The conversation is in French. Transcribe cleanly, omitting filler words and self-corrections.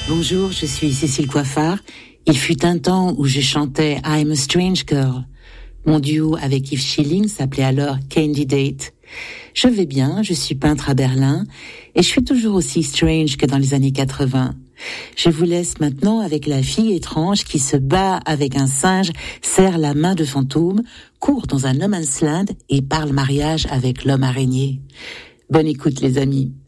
Bonjour, je suis Cécile Coiffard. Il fut un temps où je chantais I'm a Strange Girl. Mon duo avec Yves Schilling s'appelait alors Candidate. Je vais bien, je suis peintre à Berlin et je suis toujours aussi strange que dans les années 80. Je vous laisse maintenant avec la fille étrange qui se bat avec un singe, serre la main de fantôme, court dans un no man's land et parle mariage avec l'homme araignée. Bonne écoute les amis.